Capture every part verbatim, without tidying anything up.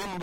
corriendo,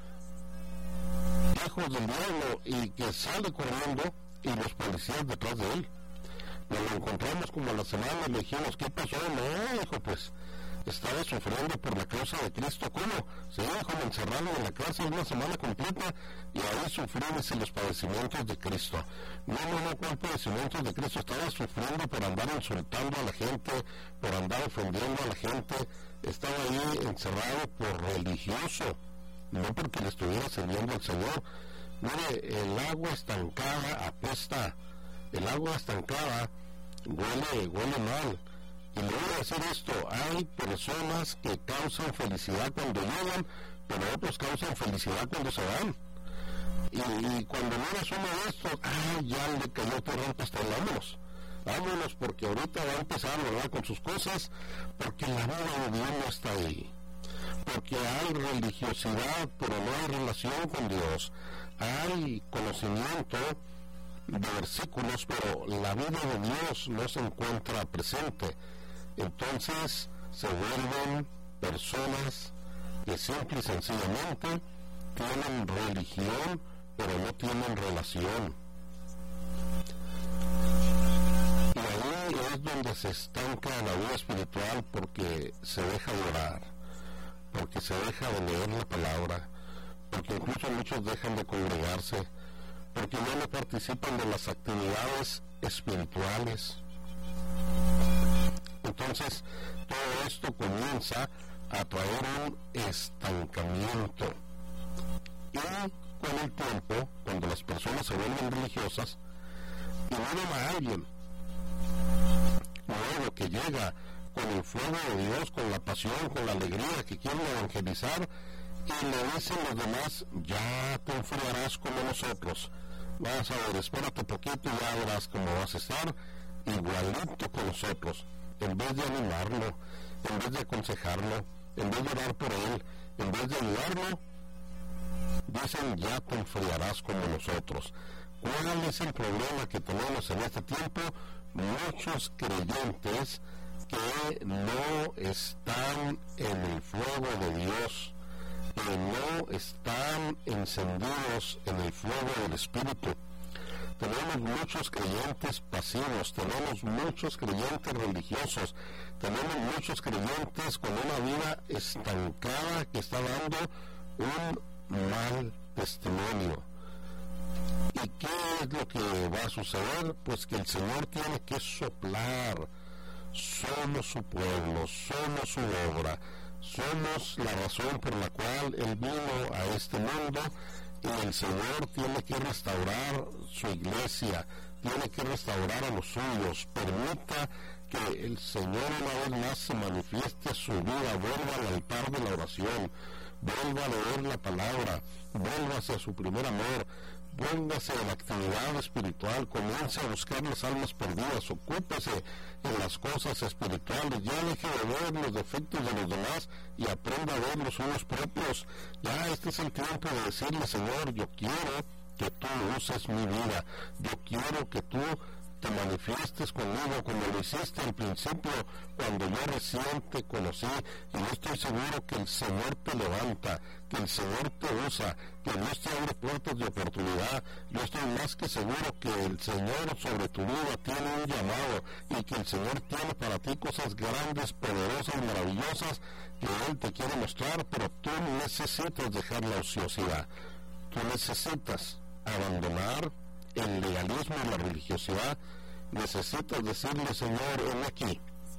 hijos del diablo, y que sale corriendo y los policías detrás de él. Nos lo encontramos como a la semana y le dijimos, ¿qué pasó? No, hijo, pues estaba sufriendo por la causa de Cristo. ¿Cómo? Sí, hijo, me encerraron en la cárcel una semana completa y ahí sufrí los padecimientos de Cristo. No, no, no, ¿cuál padecimientos de Cristo? Estaba sufriendo por andar insultando a la gente, por andar ofendiendo a la gente. Estaba ahí encerrado por religioso, no porque le estuviera sirviendo al Señor. Mire, el agua estancada apesta, el agua estancada huele, huele mal. Y le voy a decir esto, hay personas que causan felicidad cuando llegan, pero otros causan felicidad cuando se van. Y, y cuando no eres uno de estos, ah, ya le cayó torrente hasta el vámonos. Vámonos, porque ahorita va a empezar, ¿verdad?, con sus cosas, porque la vida de Dios no está ahí. Porque hay religiosidad, pero no hay relación con Dios. Hay conocimiento de versículos, pero la vida de Dios no se encuentra presente. Entonces se vuelven personas que simple y sencillamente tienen religión, pero no tienen relación. Y ahí es donde se estanca la vida espiritual, porque se deja de orar, porque se deja de leer la palabra, porque incluso muchos dejan de congregarse, porque ya no participan de las actividades espirituales. Entonces, todo esto comienza a traer un estancamiento. Y con el tiempo, cuando las personas se vuelven religiosas, y miran a alguien nuevo que llega con el fuego de Dios, con la pasión, con la alegría, que quieren evangelizar, y le dicen los demás, ya te enfriarás como nosotros. Vas a ver, espérate poquito y ya verás cómo vas a estar igualito con nosotros. En vez de animarlo, en vez de aconsejarlo, en vez de orar por él, en vez de ayudarlo, dicen, ya te enfriarás como nosotros. ¿Cuál es el problema que tenemos en este tiempo? Muchos creyentes que no están en el fuego de Dios, que no están encendidos en el fuego del Espíritu. Tenemos muchos creyentes pasivos, tenemos muchos creyentes religiosos, tenemos muchos creyentes con una vida estancada que está dando un mal testimonio. ¿Y qué es lo que va a suceder? Pues que el Señor tiene que soplar. Somos su pueblo, somos su obra, somos la razón por la cual Él vino a este mundo. Y el Señor tiene que restaurar su iglesia, tiene que restaurar a los suyos. Permita que el Señor una vez más se manifieste a su vida, vuelva al altar de la oración, vuelva a leer la palabra, vuelva hacia su primer amor, póngase en la actividad espiritual, comience a buscar las almas perdidas, ocúpese en las cosas espirituales, ya deje de ver los defectos de los demás y aprenda a ver los suyos propios. Ya este es el tiempo de decirle, Señor, yo quiero que tú uses mi vida, yo quiero que tú te manifiestes conmigo como lo hiciste al principio, cuando yo recién te conocí, y yo estoy seguro que el Señor te levanta, que el Señor te usa, que Dios te abre puertas de oportunidad. Yo estoy más que seguro que el Señor sobre tu vida tiene un llamado, y que el Señor tiene para ti cosas grandes, poderosas, maravillosas, que Él te quiere mostrar, pero tú necesitas dejar la ociosidad, tú necesitas abandonar el legalismo y la religiosidad, necesitas decirle, Señor, en aquí,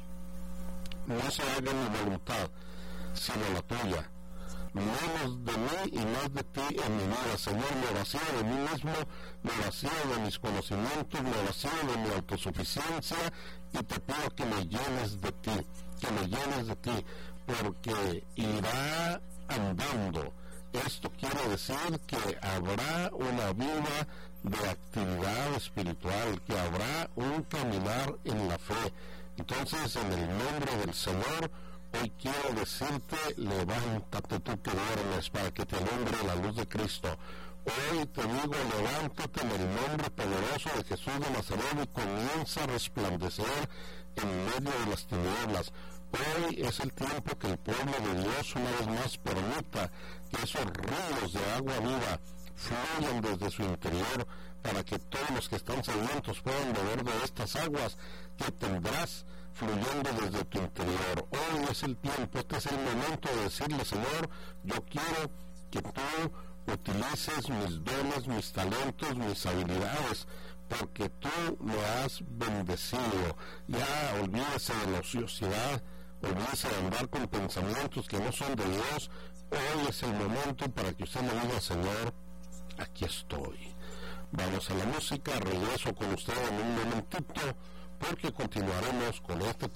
no se haga mi voluntad, sino la tuya. Menos de mí y más de ti en mi vida, Señor. Me vacío de mí mismo, me vacío de mis conocimientos, me vacío de mi autosuficiencia, y te pido que me llenes de ti, que me llenes de ti, porque irá andando. Esto quiere decir que habrá una vida de actividad espiritual, que habrá un caminar en la fe. Entonces, en el nombre del Señor, hoy quiero decirte, levántate tú que duermes, para que te alumbre la luz de Cristo. Hoy te digo, levántate en el nombre poderoso de Jesús de Nazaret y comienza a resplandecer en medio de las tinieblas. Hoy es el tiempo que el pueblo de Dios una vez más permita que esos ríos de agua viva fluyan desde su interior para que todos los que están sedientos puedan beber de estas aguas que tendrás fluyendo desde tu interior. Hoy es el tiempo, este es el momento de decirle, Señor, yo quiero que tú utilices mis dones, mis talentos, mis habilidades, porque tú me has bendecido. Ya olvídese de la ociosidad, olvídese de andar con pensamientos que no son de Dios. Hoy es el momento para que usted le diga, Señor, aquí estoy. Vamos a la música, regreso con usted en un momentito, porque continuaremos con este